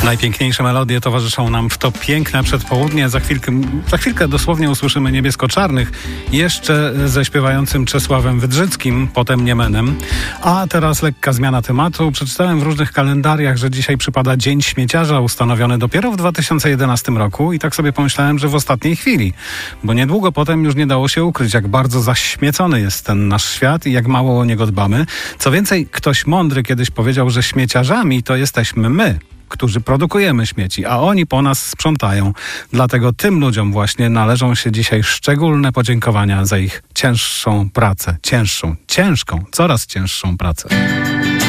Najpiękniejsze melodie towarzyszą nam w to piękne przedpołudnie. Za chwilkę dosłownie usłyszymy Niebiesko-Czarnych, jeszcze ze śpiewającym Czesławem Wydrzyckim, potem Niemenem. A teraz lekka zmiana tematu. Przeczytałem w różnych kalendariach, że dzisiaj przypada Dzień Śmieciarza, ustanowiony dopiero w 2011 roku i tak sobie pomyślałem, że w ostatniej chwili, bo niedługo potem już nie dało się ukryć, jak bardzo zaśmiecony jest ten nasz świat i jak mało o niego dbamy. Co więcej, ktoś mądry kiedyś powiedział, że śmieciarzami to jesteśmy my, którzy produkujemy śmieci, a oni po nas sprzątają. Dlatego tym ludziom właśnie należą się dzisiaj szczególne podziękowania za ich ciężką pracę. Ciężką, coraz cięższą pracę.